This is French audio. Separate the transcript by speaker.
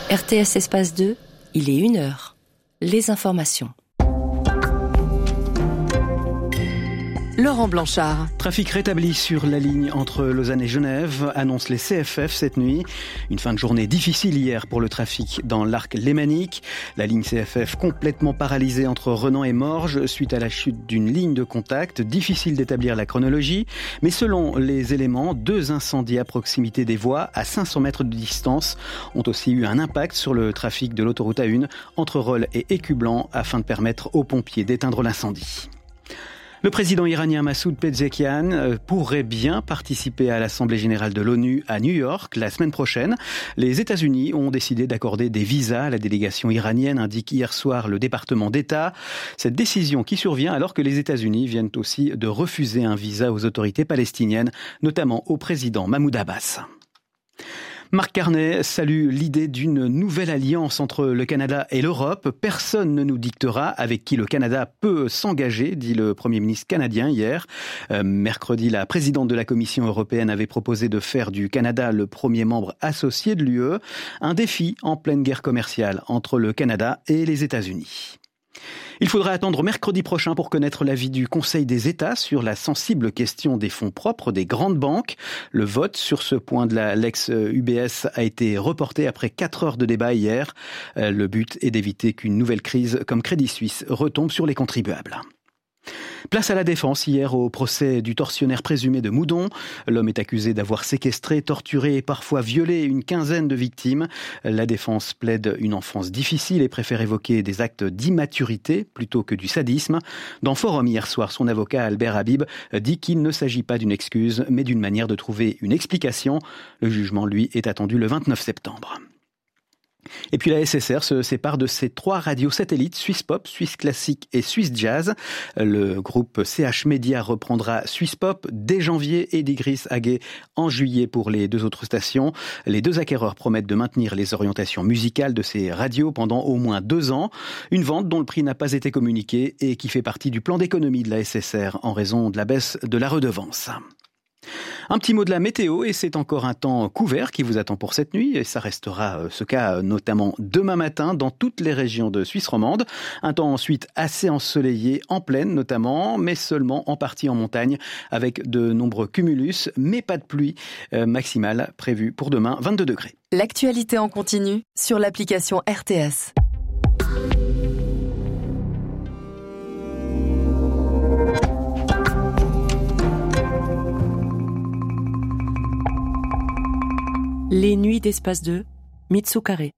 Speaker 1: RTS Espace 2, il est 1h. Les informations.
Speaker 2: Laurent Blanchard.
Speaker 3: Trafic rétabli sur la ligne entre Lausanne et Genève, annoncent les CFF cette nuit. Une fin de journée difficile hier pour le trafic dans l'arc lémanique. La ligne CFF complètement paralysée entre Renan et Morges suite à la chute d'une ligne de contact. Difficile d'établir la chronologie, mais selon les éléments, 2 incendies à proximité des voies à 500 mètres de distance ont aussi eu un impact sur le trafic de l'autoroute A1 entre Rolle et Écublanc afin de permettre aux pompiers d'éteindre l'incendie. Le président iranien Massoud Pezeshkian pourrait bien participer à l'Assemblée générale de l'ONU à New York la semaine prochaine. Les États-Unis ont décidé d'accorder des visas à la délégation iranienne, indique hier soir le département d'État. Cette décision qui survient alors que les États-Unis viennent aussi de refuser un visa aux autorités palestiniennes, notamment au président Mahmoud Abbas. Marc Carnet salue l'idée d'une nouvelle alliance entre le Canada et l'Europe. Personne ne nous dictera avec qui le Canada peut s'engager, dit le Premier ministre canadien hier. Mercredi, la présidente de la Commission européenne avait proposé de faire du Canada le premier membre associé de l'UE. Un défi en pleine guerre commerciale entre le Canada et les États-Unis. Il faudra attendre mercredi prochain pour connaître l'avis du Conseil des États sur la sensible question des fonds propres des grandes banques. Le vote sur ce point de la Lex UBS a été reporté après 4 heures de débat hier. Le but est d'éviter qu'une nouvelle crise comme Crédit Suisse retombe sur les contribuables. Place à la défense hier au procès du tortionnaire présumé de Moudon. L'homme est accusé d'avoir séquestré, torturé et parfois violé une quinzaine de victimes. La défense plaide une enfance difficile et préfère évoquer des actes d'immaturité plutôt que du sadisme. Dans Forum hier soir, son avocat Albert Habib dit qu'il ne s'agit pas d'une excuse mais d'une manière de trouver une explication. Le jugement, lui, est attendu le 29 septembre. Et puis la SSR se sépare de ses 3 radios satellites, Suisse Pop, Suisse Classique et Suisse Jazz. Le groupe CH Média reprendra Suisse Pop dès janvier et Digris AG en juillet pour les 2 autres stations. Les 2 acquéreurs promettent de maintenir les orientations musicales de ces radios pendant au moins 2 ans. Une vente dont le prix n'a pas été communiqué et qui fait partie du plan d'économie de la SSR en raison de la baisse de la redevance. Un petit mot de la météo et c'est encore un temps couvert qui vous attend pour cette nuit et ça restera ce cas notamment demain matin dans toutes les régions de Suisse romande. Un temps ensuite assez ensoleillé en plaine notamment, mais seulement en partie en montagne avec de nombreux cumulus, mais pas de pluie maximale prévue pour demain, 22 degrés.
Speaker 2: L'actualité en continu sur l'application RTS.
Speaker 1: Les nuits d'Espace 2, Mitsu Carré.